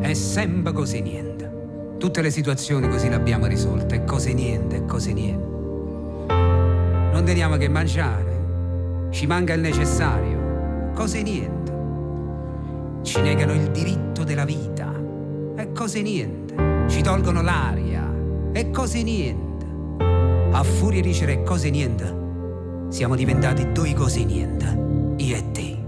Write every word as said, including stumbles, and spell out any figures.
è sempre così niente. Tutte le situazioni così le abbiamo risolte, è così niente, è così niente. Non teniamo che mangiare, ci manca il necessario, così niente. Ci negano il diritto della vita, è così niente. Ci tolgono l'aria, è così niente. A furia di dicere cose niente, siamo diventati due cose niente, io e te.